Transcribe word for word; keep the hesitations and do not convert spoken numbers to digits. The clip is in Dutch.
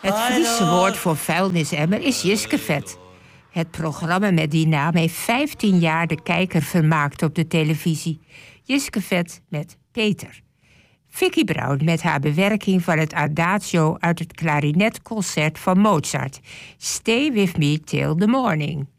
Het Friese woord voor vuilnisemmer is jiskevet. Het programma met die naam heeft vijftien jaar de kijker vermaakt op de televisie. Jiskevet met Peter. Vicky Brown met haar bewerking van het Adagio uit het klarinetconcert van Mozart. Stay with me till the morning.